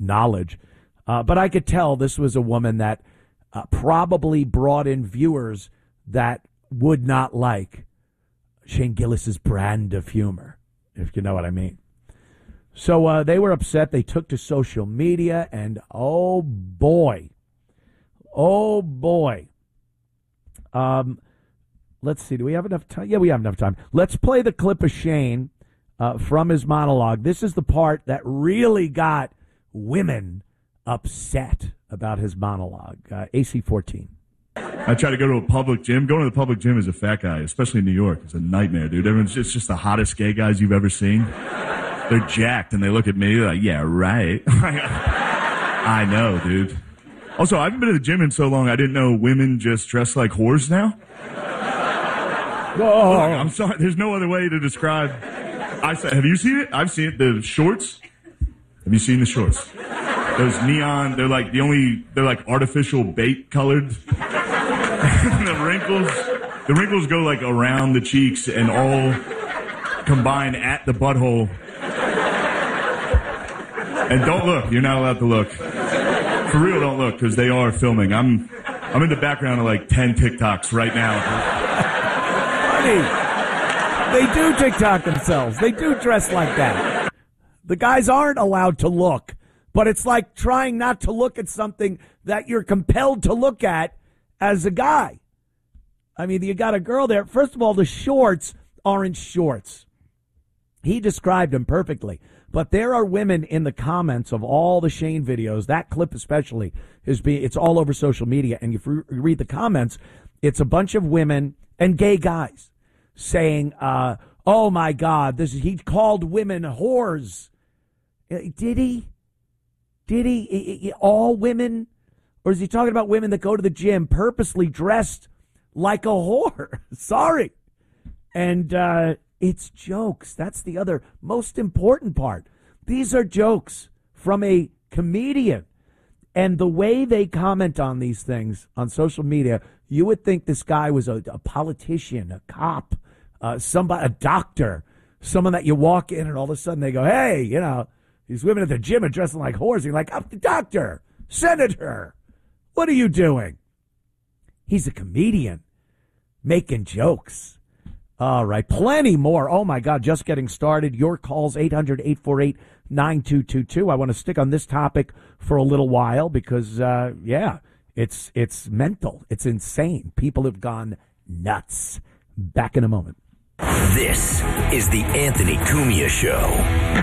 knowledge. But I could tell this was a woman that probably brought in viewers that would not like Shane Gillis's brand of humor, if you know what I mean. So they were upset. They took to social media, and oh boy. Let's see. Do we have enough time? Yeah, we have enough time. Let's play the clip of Shane from his monologue. This is the part that really got women upset about his monologue. AC-14. I try to go to a public gym. Going to the public gym as a fat guy, especially in New York, it's a nightmare, dude. Everyone's just the hottest gay guys you've ever seen. They're jacked, and they look at me like, yeah, right. I know, dude. Also, I haven't been to the gym in so long, I didn't know women just dress like whores now. Whoa. Look, I'm sorry. There's no other way to describe. Have you seen it? I've seen it. The shorts. Have you seen the shorts? Those neon, they're like artificial bait colored. The wrinkles go like around the cheeks and all combine at the butthole. And don't look. You're not allowed to look. For real, don't look, because they are filming. I'm in the background of like 10 TikToks right now. Funny. They do TikTok themselves. They do dress like that. The guys aren't allowed to look, but it's like trying not to look at something that you're compelled to look at as a guy. I mean, you got a girl there. First of all, the shorts aren't shorts. He described them perfectly. But there are women in the comments of all the Shane videos, that clip especially, it's all over social media. And if you read the comments, it's a bunch of women and gay guys saying, oh, my God, he called women whores. Did he? All women? Or is he talking about women that go to the gym purposely dressed like a whore? Sorry. And it's jokes. That's the other most important part. These are jokes from a comedian. And the way they comment on these things on social media, you would think this guy was a politician, a cop, a doctor, someone that you walk in and all of a sudden they go, hey, these women at the gym are dressing like whores. You're like, I'm the doctor, senator. What are you doing? He's a comedian making jokes. All right, plenty more. Oh, my God, just getting started. Your calls, 800-848-9222. I want to stick on this topic for a little while because, it's mental. It's insane. People have gone nuts. Back in a moment. This is the Anthony Cumia Show.